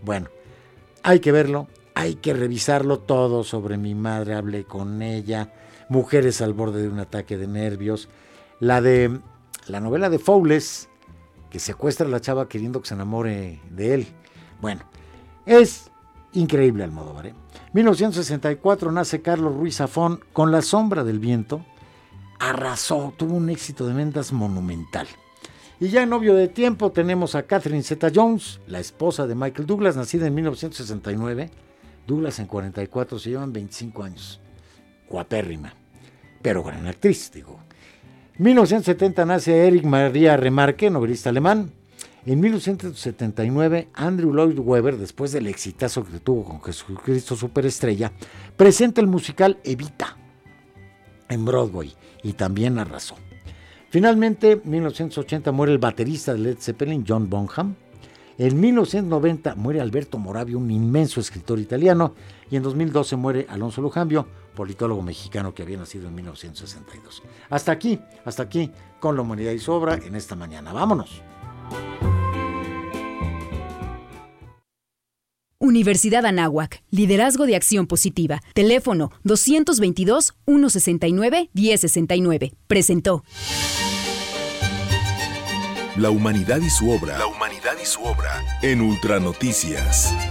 Bueno, hay que verlo, hay que revisarlo todo sobre mi madre, hablé con ella, Mujeres al borde de un ataque de nervios, la novela de Fowles, que secuestra a la chava queriendo que se enamore de él. Bueno, es increíble Almodóvar, ¿eh? 1964 nace Carlos Ruiz Zafón con La sombra del viento, arrasó, tuvo un éxito de ventas monumental. Y ya en Novio de tiempo tenemos a Catherine Zeta-Jones, la esposa de Michael Douglas, nacida en 1969, Douglas en 44, se llevan 25 años, guapérrima, pero gran actriz, digo. 1970 nace Erich Maria Remarque, novelista alemán. En 1979, Andrew Lloyd Webber, después del exitazo que tuvo con Jesucristo Superestrella, presenta el musical Evita en Broadway y también arrasó. Finalmente, en 1980 muere el baterista de Led Zeppelin, John Bonham. En 1990 muere Alberto Moravia, un inmenso escritor italiano. Y en 2012 muere Alonso Lujambio, politólogo mexicano que había nacido en 1962. Hasta aquí con La humanidad y su obra en esta mañana. ¡Vámonos! Universidad Anáhuac, Liderazgo de Acción Positiva. Teléfono 222-169-1069. Presentó. La humanidad y su obra. La humanidad y su obra. En Ultranoticias.